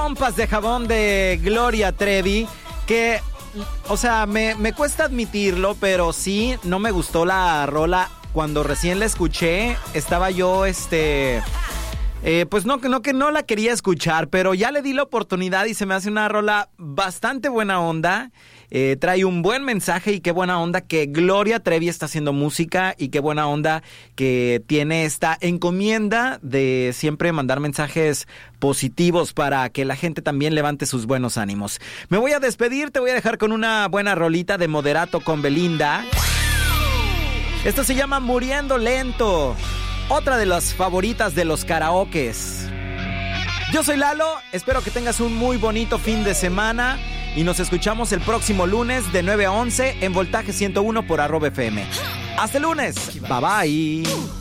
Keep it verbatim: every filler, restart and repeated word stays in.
Pompas de jabón de Gloria Trevi, que, o sea, me, me cuesta admitirlo, pero sí, no me gustó la rola. Cuando recién la escuché, estaba yo, este... Eh, pues no, no que no la quería escuchar, pero ya le di la oportunidad y se me hace una rola bastante buena onda. Eh, trae un buen mensaje y qué buena onda que Gloria Trevi está haciendo música y qué buena onda que tiene esta encomienda de siempre mandar mensajes positivos para que la gente también levante sus buenos ánimos. Me voy a despedir, te voy a dejar con una buena rolita de Moderato con Belinda. Esto se llama Muriendo Lento. Otra de las favoritas de los karaokes. Yo soy Lalo, espero que tengas un muy bonito fin de semana y nos escuchamos el próximo lunes de nueve a once en Voltaje ciento uno por arroba F M. Hasta el lunes, bye bye.